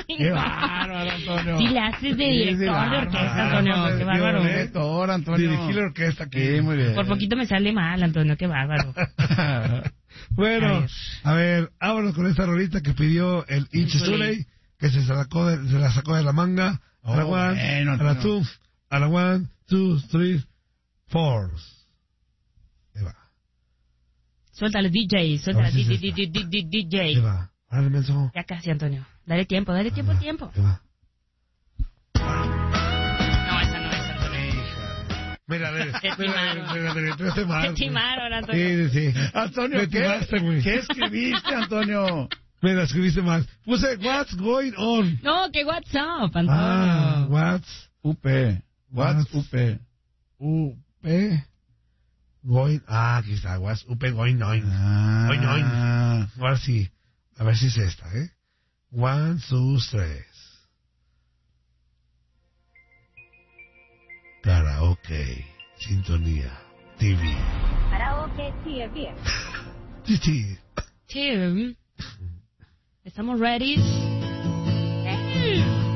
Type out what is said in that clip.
Qué bárbaro, Antonio. Si le haces de director de orquesta, Antonio, qué bárbaro. Director, Antonio. Dirigí la orquesta aquí. Sí, muy bien. Por poquito me sale mal, Antonio, qué bárbaro. Bueno, a ver, vámonos con esta rolita que pidió el Inche Suley, que se la sacó de la manga. A la one, a la two, a la 1, 2, 3, 4. Ahí va. Suéltale, DJ, suéltale, DJ. Ahí va. Órale, menso. Ya casi, Antonio. Dale tiempo. Ahí va. No, esa no es, Antonio. Mira, Te timaron, Antonio. Sí. Antonio, Me timaste, güey. ¿qué escribiste, Antonio? Mira, escribiste mal. Puse What's Going On. No, que WhatsApp, Antonio. What's UP. What's UP? Going. Aquí está. What's UP Going On. Going On. Ahora sí. A ver si es esta, ¿eh? 1, 2, 3. Karaoke. Sintonía. TV. Karaoke TV. Sí. Tim, ¿estamos ready?